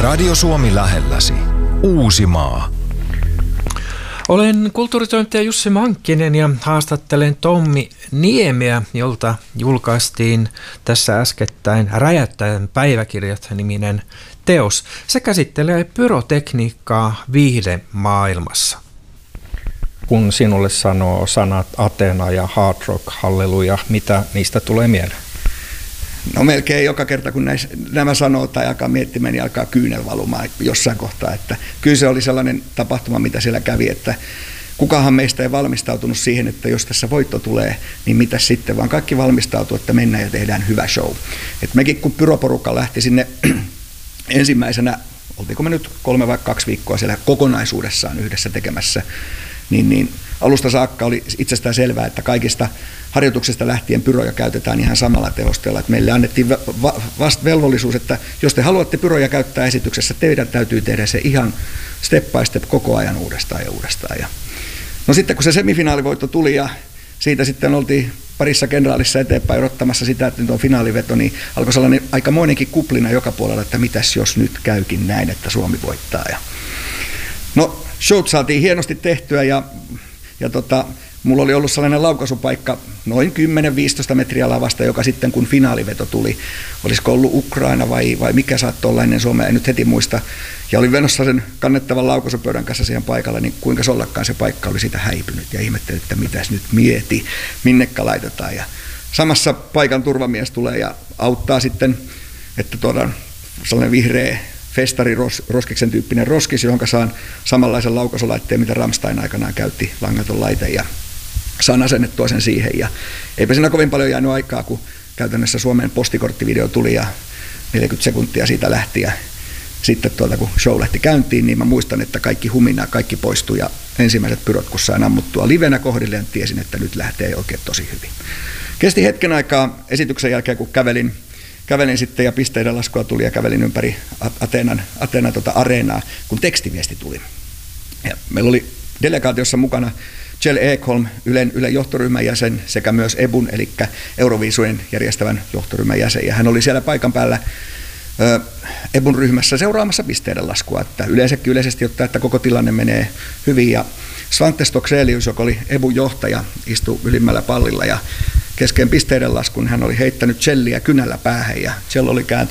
Radio Suomi lähelläsi. Uusimaa. Olen kulttuuritoimittaja Jussi Mankkinen ja haastattelen Tommi Niemeä, jolta julkaistiin tässä äskettäin Räjäyttäjän päiväkirjat-niminen teos. Se käsittelee pyrotekniikkaa viihdemaailmassa. Kun sinulle sanoo sanat Athena ja Hard Rock, Halleluja, mitä niistä tulee mieleen? No melkein joka kerta, kun nämä sanoo tai alkaa miettimään, niin alkaa kyynel valumaan jossain kohtaa. Että kyllä se oli sellainen tapahtuma, mitä siellä kävi, että kukahan meistä ei valmistautunut siihen, että jos tässä voitto tulee, niin mitä sitten, vaan kaikki valmistautuu, että mennään ja tehdään hyvä show. Et mekin kun pyroporukka lähti sinne ensimmäisenä, oltiinko me nyt 3 vai 2 viikkoa siellä kokonaisuudessaan yhdessä tekemässä, niin alusta saakka oli itsestään selvää, että kaikista harjoituksesta lähtien pyroja käytetään ihan samalla tehosteella. Että meille annettiin vasta velvollisuus, että jos te haluatte pyroja käyttää esityksessä, teidän täytyy tehdä se ihan step by step koko ajan uudestaan ja uudestaan. No sitten kun se semifinaalivoitto tuli ja siitä sitten oltiin parissa kenraalissa eteenpäin odottamassa sitä, että nyt on finaaliveto, niin alkoi sellainen aikamoinenkin kuplina joka puolella, että mitäs jos nyt käykin näin, että Suomi voittaa. No showt saatiin hienosti tehtyä ja mulla oli ollut sellainen laukaisupaikka noin 10-15 metriä lavasta, joka sitten kun finaaliveto tuli, olisiko ollut Ukraina vai mikä saattoi olla ennen Suomea, en nyt heti muista, ja olin venossa sen kannettavan laukaisupöydän kanssa siihen paikalle, niin kuinka ollakaan se paikka oli siitä häipynyt ja ihmettelin, että mitäs nyt mieti, minnekä laitetaan. Ja samassa paikan turvamies tulee ja auttaa sitten, että sellainen vihreä festari roskiksen tyyppinen roskis, johon saan samanlaisen laukaisulaitteen, mitä Rammstein aikanaan käytti, langaton laite, ja saan asennettua sen siihen. Ja eipä siinä kovin paljon jäänyt aikaa, kun käytännössä Suomen postikorttivideo tuli ja 40 sekuntia siitä lähti. Ja sitten kun show lähti käyntiin, niin mä muistan, että kaikki humina, kaikki poistui ja ensimmäiset pyrot, kun sain ammuttua livenä kohdilleen, tiesin, että nyt lähtee oikein tosi hyvin. Kesti hetken aikaa esityksen jälkeen, kun kävelin sitten ja pisteiden laskua tuli ja kävelin ympäri Ateenan areenaa, kun tekstiviesti tuli. Ja meillä oli delegaatiossa mukana Kjell Ekholm, Ylen johtoryhmän jäsen, sekä myös EBUn, eli Euroviisujen järjestävän johtoryhmän jäsen. Ja hän oli siellä paikan päällä EBUn ryhmässä seuraamassa pisteiden laskua, että yleisesti ottaen, että koko tilanne menee hyvin. Ja Svante Stokselius, joka oli EBUn johtaja, istui ylimmällä pallilla ja kesken pisteiden laskun hän oli heittänyt Kjelliä kynällä päähän ja Kjell oli